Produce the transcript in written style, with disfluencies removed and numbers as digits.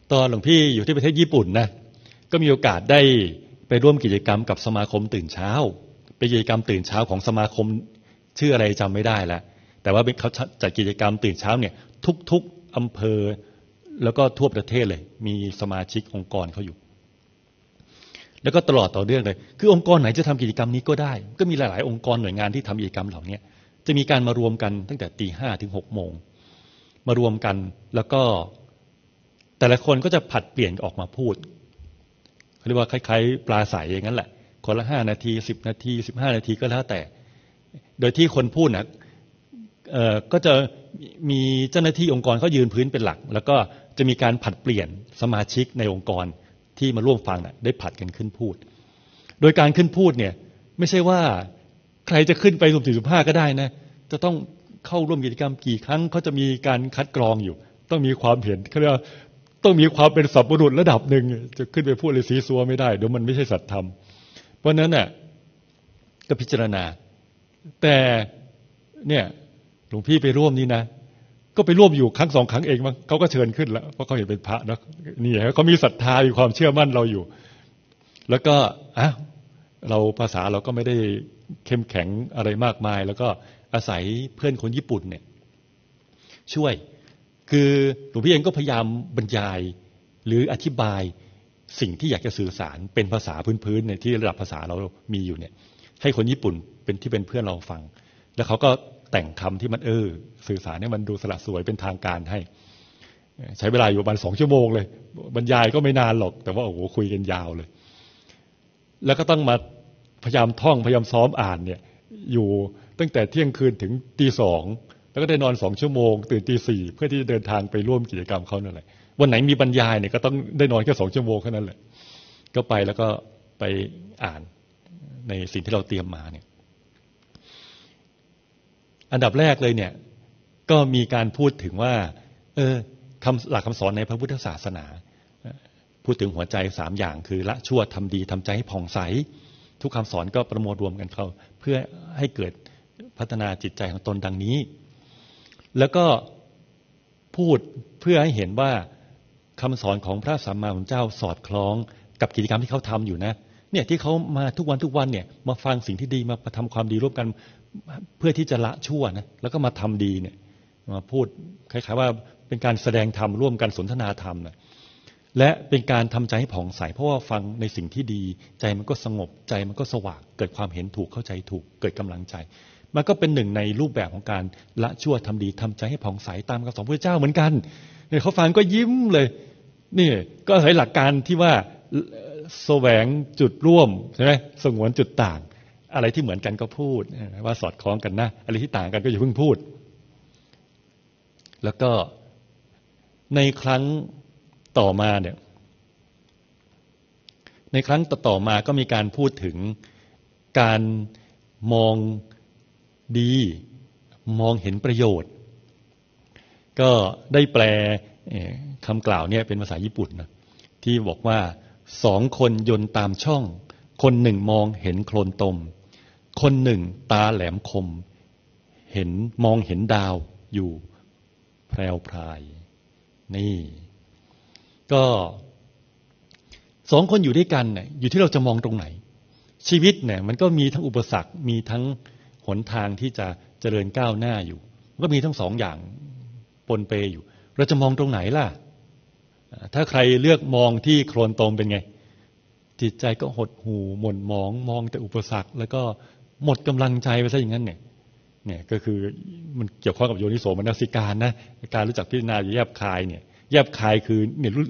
ตอนหลวงพี่อยู่ที่ประเทศญี่ปุ่นนะก็มีโอกาสได้ไปร่วมกิจกรรมกับสมาคมตื่นเช้าเป็นกิจกรรมตื่นเช้าของสมาคมชื่ออะไรจำไม่ได้แล้วแต่ว่าเขาจัดกิจกรรมตื่นเช้าเนี่ยทุกอำเภอแล้วก็ทั่วประเทศเลยมีสมาชิกองค์กรเขาอยู่แล้วก็ตลอดต่อเนื่องเลยคือองค์กรไหนจะทำกิจกรรมนี้ก็ได้ก็มีหลายๆองค์กรหน่วยงานที่ทำกิจกรรมเหล่านี้จะมีการมารวมกันตั้งแต่ตี 5 ถึง 6 โมงมารวมกันแล้วก็แต่ละคนก็จะผัดเปลี่ยนออกมาพูดเขาเรียกว่าคล้ายๆปลาใสอย่างนั้นแหละคนละ5 นาที10 นาที15 นาทีก็แล้วแต่โดยที่คนพูดนะก็จะมีเจ้าหน้าที่องค์กรเขายืนพื้นเป็นหลักแล้วก็จะมีการผัดเปลี่ยนสมาชิกในองค์กรที่มาร่วมฟังได้ผัดกันขึ้นพูดโดยการขึ้นพูดเนี่ยไม่ใช่ว่าใครจะขึ้นไปสุ่มสี่สุ่มห้าก็ได้นะจะต้องเข้าร่วมกิจกรรมกี่ครั้งเขาจะมีการคัดกรองอยู่ต้องมีความเห็นเขาเรียกว่าต้องมีความเป็นสัพบุรุษระดับหนึ่งจะขึ้นไปพูดเลยซีซัวไม่ได้เดี๋ยวมันไม่ใช่สัตธรรมเพราะนั้นน่ะก็พิจารณาแต่เนี่ยหลวงพี่ไปร่วมนี่นะก็ไปร่วมอยู่ครั้ง2 ครั้งเองมั้งเขาก็เชิญขึ้นแล้วเพราะเขาเห็นเป็นพระนะนี่เขามีศรัทธามีความเชื่อมั่นเราอยู่แล้วก็เราภาษาเราก็ไม่ได้เข้มแข็งอะไรมากมายแล้วก็อาศัยเพื่อนคนญี่ปุ่นเนี่ยช่วยคือหลวงพี่เองก็พยายามบรรยายหรืออธิบายสิ่งที่อยากจะสื่อสารเป็นภาษาพื้นๆเนี่ยที่ระดับภาษาเรามีอยู่เนี่ยให้คนญี่ปุ่นเป็นที่เป็นเพื่อนเราฟังแล้วเขาก็แต่งคำที่มันสื่อสารให้มันดูสละสวยเป็นทางการให้ใช้เวลาอยู่ประมาณ2 ชั่วโมงเลยบรรยายก็ไม่นานหรอกแต่ว่าโอ้โหคุยกันยาวเลยแล้วก็ต้องมาพยายามท่องพยายามซ้อมอ่านเนี่ยอยู่ตั้งแต่เที่ยงคืนถึงตี 2แล้วก็ได้นอน2 ชั่วโมงตื่นตี 4เพื่อที่จะเดินทางไปร่วมกิจกรรมเขานั่นแหละวันไหนมีบรรยายเนี่ยก็ต้องได้นอนแค่2 ชั่วโมงแค่นั้นแหละก็ไปแล้วก็ไปอ่านในสิ่งที่เราเตรียมมาเนี่ยอันดับแรกเลยเนี่ยก็มีการพูดถึงว่าหลักคำสอนในพระพุทธศาสนาพูดถึงหัวใจ3 อย่างคือละชั่วทำดีทำใจให้ผ่องใสทุกคำสอนก็ประมวลรวมกันเข้าเพื่อให้เกิดพัฒนาจิตใจของตนดังนี้แล้วก็พูดเพื่อให้เห็นว่าคำสอนของพระสัมมาสัมพุทธเจ้าสอดคล้องกับกิจกรรมที่เขาทำอยู่นะเนี่ยที่เขามาทุกวันเนี่ยมาฟังสิ่งที่ดีมาทำความดีร่วมกันเพื่อที่จะละชั่วนะแล้วก็มาทำดีเนี่ยมาพูดคล้ายๆว่าเป็นการแสดงธรรมร่วมกันสนทนาธรรมนะและเป็นการทำใจให้ผ่องใสเพราะว่าฟังในสิ่งที่ดีใจมันก็สงบใจมันก็สว่างเกิดความเห็นถูกเข้าใจถูกเกิดกำลังใจมันก็เป็นหนึ่งในรูปแบบของการละชั่วทำดีทำใจให้ผ่องใสตามคำสอนพระเจ้าเหมือนกันเนี่ยเขาฟังก็ยิ้มเลยนี่ก็อาศัยหลักการที่ว่าแสวงจุดร่วมใช่ไหมสงวนจุดต่างอะไรที่เหมือนกันก็พูดว่าสอดคล้องกันนะอะไรที่ต่างกันก็อย่าเพิ่งพูดแล้วก็ในครั้งต่อมาเนี่ยในครั้งต่อมาก็มีการพูดถึงการมองดีมองเห็นประโยชน์ก็ได้แปลคำกล่าวเนี่ยเป็นภาษาญี่ปุ่นนะที่บอกว่า2 คนยนต์ตามช่องคนหนึ่งมองเห็นโคลนตมคนหนึ่งตาแหลมคมมองเห็นดาวอยู่แพรวพรายนี่ก็2 คนอยู่ด้วยกันเนี่ยอยู่ที่เราจะมองตรงไหนชีวิตเนี่ยมันก็มีทั้งอุปสรรคมีทั้งหนทางที่จะเจริญก้าวหน้าอยู่ก็มีทั้ง2 อย่างปนเปอยู่เราจะมองตรงไหนล่ะถ้าใครเลือกมองที่โคลนตมเป็นไงจิตใจก็หดหู่หม่นหมองมองแต่อุปสรรคแล้วก็หมดกำลังใจไปซะอย่างนั้นเนี่ยก็คือมันเกี่ยวข้องกับโยนิโสมนสิการนะการรู้จักพิจารณาแยบคายเนี่ยแยบคายคือเนี่ย